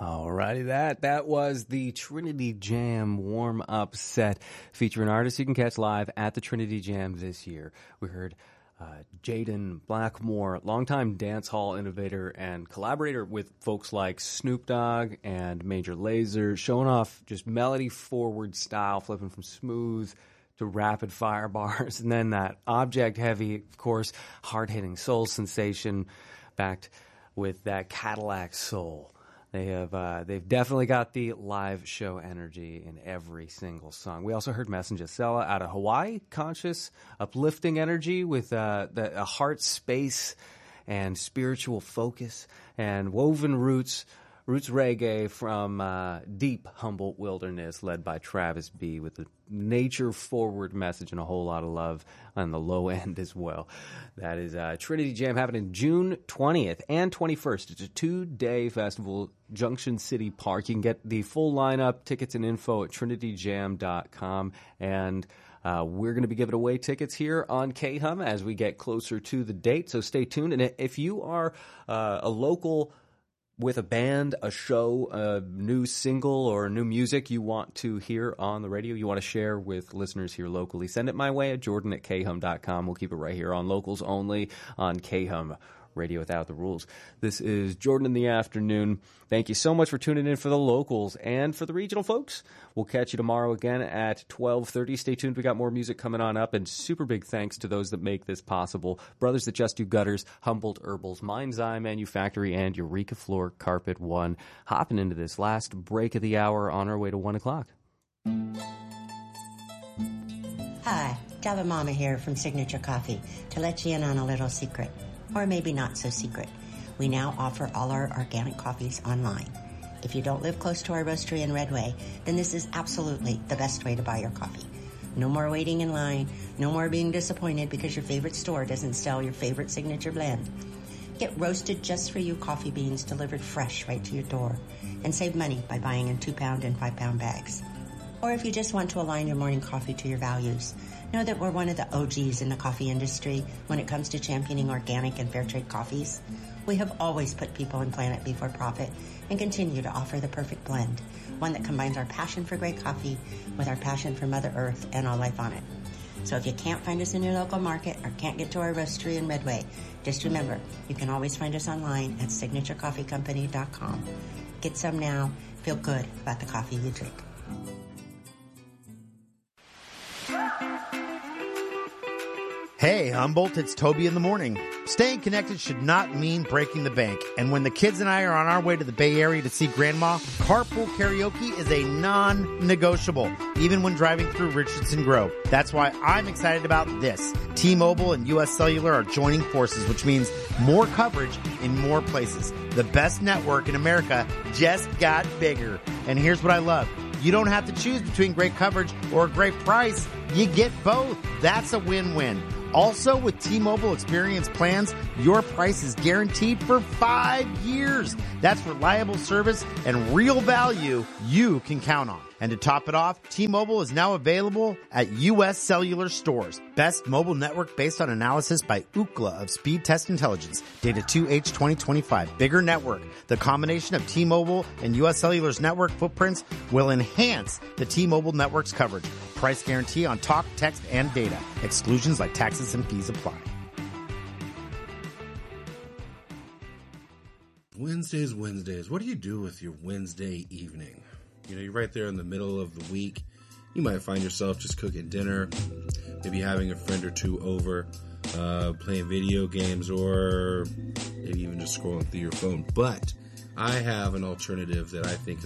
Alrighty, that was the Trinity Jam warm-up set featuring artists you can catch live at the Trinity Jam this year. We heard Jaden Blackmore, longtime dance hall innovator and collaborator with folks like Snoop Dogg and Major Lazer, showing off just melody-forward style, flipping from smooth to rapid-fire bars, and then that object-heavy, of course, hard-hitting soul sensation backed with that Cadillac soul. They've definitely got the live show energy in every single song. We also heard Messenger Sella out of Hawaii, conscious, uplifting energy with a heart space and spiritual focus, and Woven Roots reggae from deep Humboldt wilderness, led by Travis B, with a nature-forward message and a whole lot of love on the low end as well. That is Trinity Jam happening June 20th and 21st. It's a 2-day festival, Junction City Park. You can get the full lineup, tickets and info at trinityjam.com. And we're going to be giving away tickets here on K-Hum as we get closer to the date, so stay tuned. And if you are a local with a band, a show, a new single, or new music you want to hear on the radio, you want to share with listeners here locally, send it my way at jordan@khum.com. We'll keep it right here on Locals Only on K-Hum, Radio Without the Rules. This is Jordan in the Afternoon. Thank you so much for tuning in for the locals and for the regional folks. We'll catch you tomorrow again at 12:30. Stay tuned. We got more music coming on up, and super big thanks to those that make this possible. Brothers That Just Do Gutters, Humboldt Herbals, Mind's Eye Manufactory, and Eureka Floor Carpet One. Hopping into this last break of the hour on our way to 1 o'clock. Hi, Java Mama here from Signature Coffee to let you in on a little secret. Or maybe not so secret. We now offer all our organic coffees online. If you don't live close to our roastery in Redway, then this is absolutely the best way to buy your coffee. No more waiting in line. No more being disappointed because your favorite store doesn't sell your favorite signature blend. Get roasted just for you coffee beans delivered fresh right to your door. And save money by buying in 2-pound and 5-pound bags. Or if you just want to align your morning coffee to your values, know that we're one of the OGs in the coffee industry when it comes to championing organic and fair trade coffees. We have always put people and planet before profit and continue to offer the perfect blend, one that combines our passion for great coffee with our passion for Mother Earth and all life on it. So if you can't find us in your local market or can't get to our roastery in Redway, just remember, you can always find us online at signaturecoffeecompany.com. Get some now. Feel good about the coffee you drink. Hey, Humboldt, it's Toby in the morning. Staying connected should not mean breaking the bank. And when the kids and I are on our way to the Bay Area to see Grandma, carpool karaoke is a non-negotiable, even when driving through Richardson Grove. That's why I'm excited about this. T-Mobile and U.S. Cellular are joining forces, which means more coverage in more places. The best network in America just got bigger. And here's what I love. You don't have to choose between great coverage or a great price. You get both. That's a win-win. Also, with T-Mobile Experience plans, your price is guaranteed for 5 years. That's reliable service and real value you can count on. And to top it off, T-Mobile is now available at U.S. Cellular stores. Best mobile network based on analysis by Ookla of Speed Test Intelligence. Data 2H 2025. Bigger network. The combination of T-Mobile and U.S. Cellular's network footprints will enhance the T-Mobile network's coverage. Price guarantee on talk, text, and data. Exclusions like taxes and fees apply. Wednesdays. What do you do with your Wednesday evening? You know, you're right there in the middle of the week. You might find yourself just cooking dinner, maybe having a friend or two over, playing video games, or maybe even just scrolling through your phone. But I have an alternative that I think is